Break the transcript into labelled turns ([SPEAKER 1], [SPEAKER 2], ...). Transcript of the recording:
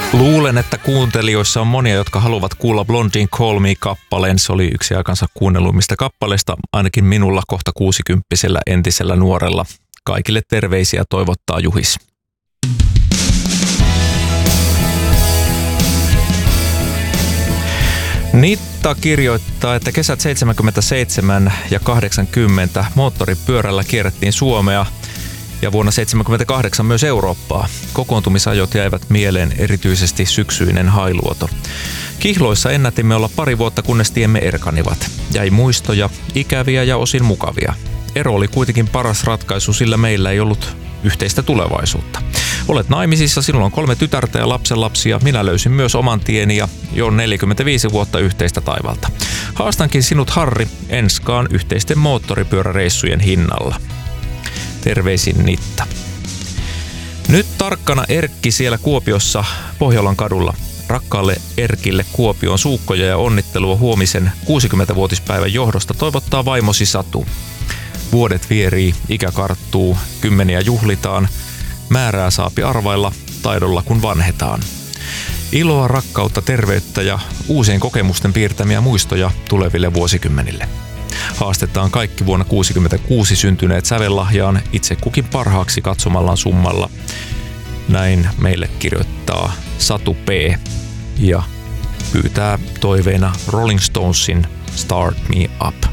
[SPEAKER 1] Luulen, että kuuntelijoissa on monia, jotka haluavat kuulla Blondin Call Me-kappaleen. Se oli yksi aikansa kuunnelluimmista kappaleista, ainakin minulla kohta 60-vuotiaalla entisellä nuorella. Kaikille terveisiä toivottaa Juhis. Nitta kirjoittaa, että kesät 77 ja 80 moottoripyörällä kierrettiin Suomea ja vuonna 78 myös Eurooppaa. Kokoontumisajot jäivät mieleen, erityisesti syksyinen Hailuoto. Kihloissa ennätimme olla pari vuotta, kunnes tiemme erkanivat. Jäi muistoja, ikäviä ja osin mukavia. Ero oli kuitenkin paras ratkaisu, sillä meillä ei ollut yhteistä tulevaisuutta. Olet naimisissa, sinulla on 3 tytärtä ja lapsenlapsia. Minä löysin myös oman tieni ja jo 45 vuotta yhteistä taivalta. Haastankin sinut, Harri, enskaan yhteisten moottoripyöräreissujen hinnalla. Terveisin Nitta. Nyt tarkkana Erkki siellä Kuopiossa Pohjolan kadulla. Rakkaalle Erkille Kuopioon suukkoja ja onnittelua huomisen 60-vuotispäivän johdosta toivottaa vaimosi Satu. Vuodet vierii, ikä karttuu, kymmeniä juhlitaan. Määrää saapi arvailla taidolla kun vanhetaan. Iloa, rakkautta, terveyttä ja uusien kokemusten piirtämiä muistoja tuleville vuosikymmenille. Haastetaan kaikki vuonna 1966 syntyneet sävellahjaan itse kukin parhaaksi katsomallaan summalla. Näin meille kirjoittaa Satu P. ja pyytää toiveena Rolling Stonesin Start Me Up.